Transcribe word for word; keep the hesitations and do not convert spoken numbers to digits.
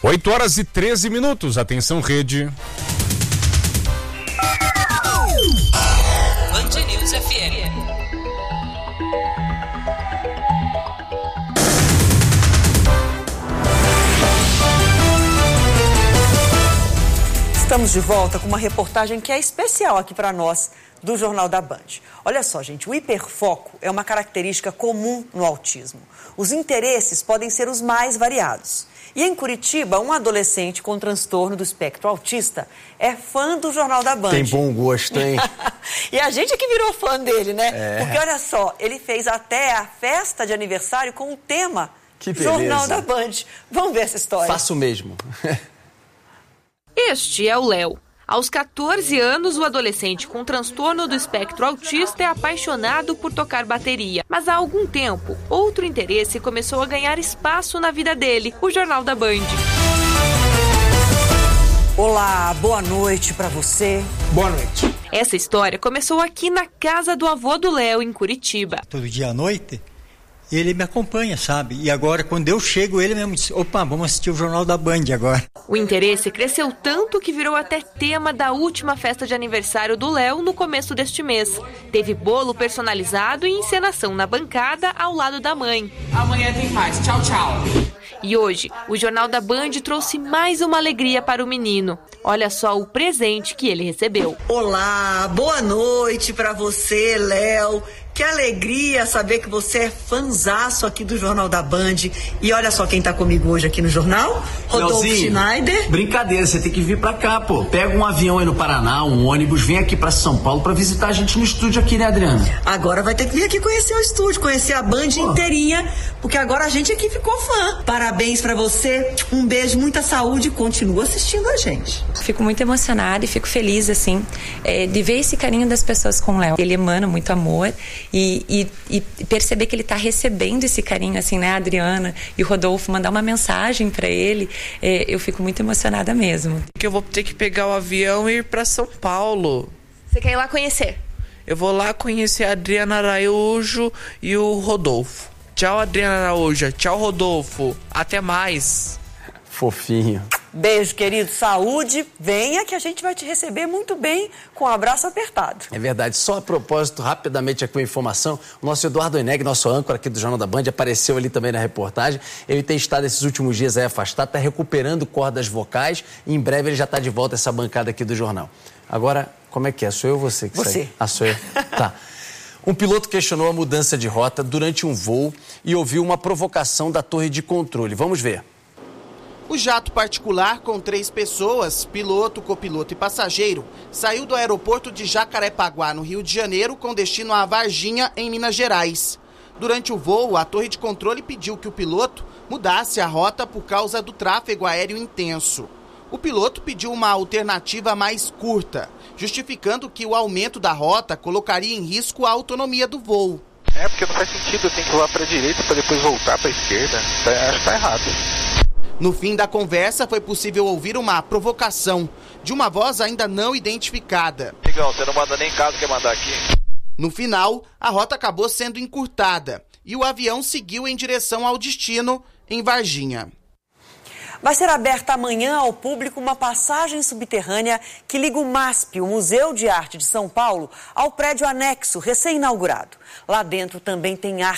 oito horas e treze minutos. Atenção, rede. Band News F M. Estamos de volta com uma reportagem que é especial aqui para nós, do Jornal da Band. Olha só, gente, o hiperfoco é uma característica comum no autismo. Os interesses podem ser os mais variados. E em Curitiba, um adolescente com transtorno do espectro autista é fã do Jornal da Band. Tem bom gosto, hein? E a gente é que virou fã dele, né? É. Porque olha só, ele fez até a festa de aniversário com o tema Que beleza. Jornal da Band. Vamos ver essa história. Faço mesmo. Este é o Léo. Aos quatorze anos, o adolescente com transtorno do espectro autista é apaixonado por tocar bateria. Mas há algum tempo, outro interesse começou a ganhar espaço na vida dele, o Jornal da Band. Olá, boa noite para você. Boa noite. Essa história começou aqui na casa do avô do Léo, em Curitiba. Todo dia à noite, ele me acompanha, sabe? E agora, quando eu chego, ele mesmo diz, opa, vamos assistir o Jornal da Band agora. O interesse cresceu tanto que virou até tema da última festa de aniversário do Léo no começo deste mês. Teve bolo personalizado e encenação na bancada ao lado da mãe. Amanhã tem mais. Tchau, tchau. E hoje, o Jornal da Band trouxe mais uma alegria para o menino. Olha só o presente que ele recebeu. Olá, boa noite para você, Léo. Que alegria saber que você é fanzaço aqui do Jornal da Band. E olha só quem tá comigo hoje aqui no jornal, Rodolfo Leozinho, Schneider. Brincadeira, você tem que vir pra cá, pô. Pega um avião aí no Paraná, um ônibus, vem aqui pra São Paulo pra visitar a gente no estúdio aqui, né, Adriana? Agora vai ter que vir aqui conhecer o estúdio, conhecer a Band Pô. inteirinha, porque agora a gente aqui ficou fã. Parabéns pra você, um beijo, muita saúde e continua assistindo a gente. Fico muito emocionada e fico feliz, assim, é, de ver esse carinho das pessoas com o Léo. Ele emana muito amor e, e, e perceber que ele está recebendo esse carinho, assim, né, a Adriana e o Rodolfo, mandar uma mensagem para ele, é, eu fico muito emocionada mesmo. Que eu vou ter que pegar o avião e ir para São Paulo. Você quer ir lá conhecer? Eu vou lá conhecer a Adriana Araújo e o Rodolfo. Tchau, Adriana Araújo. Tchau, Rodolfo. Até mais. Fofinho. Beijo, querido, saúde, venha que a gente vai te receber muito bem com um abraço apertado. É verdade. Só a propósito, rapidamente aqui uma informação, o nosso Eduardo Eneg, nosso âncora aqui do Jornal da Band, apareceu ali também na reportagem. Ele tem estado esses últimos dias aí afastado, está recuperando cordas vocais e em breve ele já está de volta a essa bancada aqui do jornal. Agora, como é que é? Sou eu ou você que Você. segue? Ah, sou eu? Tá. Um piloto questionou a mudança de rota durante um voo e ouviu uma provocação da torre de controle. Vamos ver. O jato particular com três pessoas, piloto, copiloto e passageiro, saiu do aeroporto de Jacarepaguá, no Rio de Janeiro, com destino a Varginha, em Minas Gerais. Durante o voo, a torre de controle pediu que o piloto mudasse a rota por causa do tráfego aéreo intenso. O piloto pediu uma alternativa mais curta, justificando que o aumento da rota colocaria em risco a autonomia do voo. É, porque não faz sentido, eu tenho que voar para a direita para depois voltar para a esquerda. Acho que tá errado. No fim da conversa, foi possível ouvir uma provocação de uma voz ainda não identificada. Migão, você não manda nem caso, quer mandar aqui? No final, a rota acabou sendo encurtada e o avião seguiu em direção ao destino, em Varginha. Vai ser aberta amanhã ao público uma passagem subterrânea que liga o MASP, o Museu de Arte de São Paulo, ao prédio anexo recém-inaugurado. Lá dentro também tem